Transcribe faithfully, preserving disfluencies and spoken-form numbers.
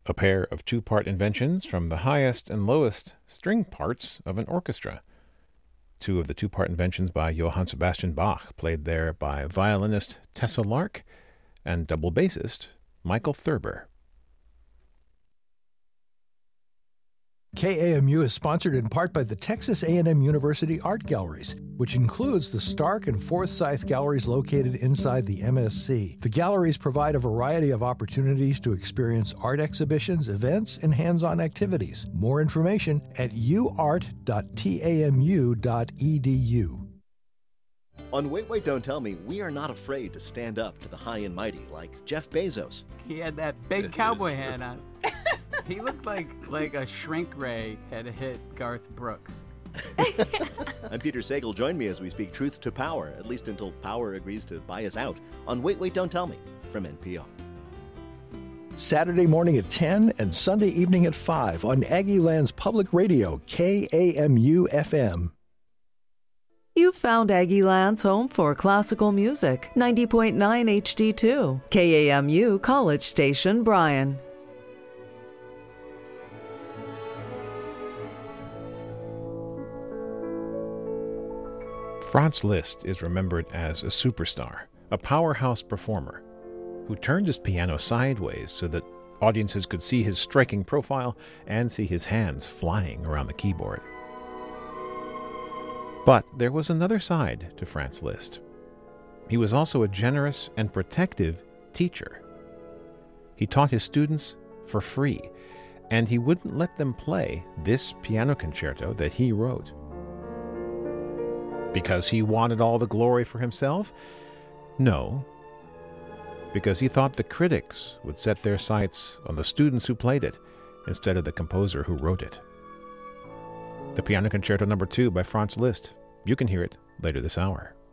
a pair of two-part inventions from the highest and lowest string parts of an orchestra. Two of the two-part inventions by Johann Sebastian Bach, played there by violinist Tessa Lark and double bassist Michael Thurber. K A M U is sponsored in part by the Texas A and M University Art Galleries, which includes the Stark and Forsyth Galleries located inside the M S C. The galleries provide a variety of opportunities to experience art exhibitions, events, and hands-on activities. More information at u art dot tamu dot e d u. On Wait, Wait, Don't Tell Me, we are not afraid to stand up to the high and mighty like Jeff Bezos. He had that big cowboy hat on. He looked like like a shrink ray had hit Garth Brooks. I'm Peter Sagal. Join me as we speak truth to power, at least until power agrees to buy us out, on Wait, Wait, Don't Tell Me from N P R. Saturday morning at ten and Sunday evening at five on Aggie Land's Public Radio, K A M U F M. You've found Aggie Land's home for classical music, ninety point nine H D two, K A M U College Station, Bryan. Franz Liszt is remembered as a superstar, a powerhouse performer, who turned his piano sideways so that audiences could see his striking profile and see his hands flying around the keyboard. But there was another side to Franz Liszt. He was also a generous and protective teacher. He taught his students for free, and he wouldn't let them play this piano concerto that he wrote. Because he wanted all the glory for himself? No. Because he thought the critics would set their sights on the students who played it instead of the composer who wrote it. The Piano Concerto Number Two by Franz Liszt. You can hear it later this hour.